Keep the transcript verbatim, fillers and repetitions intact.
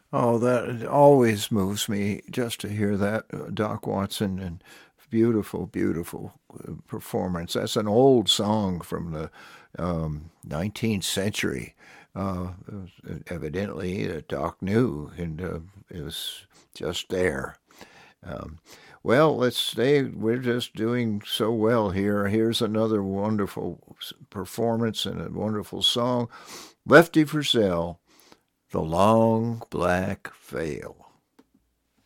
Oh, that always moves me just to hear that, uh, Doc Watson, and beautiful, beautiful uh, performance. That's an old song from the um, nineteenth century. Uh, evidently, uh, Doc knew, and uh, it was just there. Um, well, let's stay. We're just doing so well here. Here's another wonderful performance and a wonderful song. Lefty Frizzell, The Long Black Veil.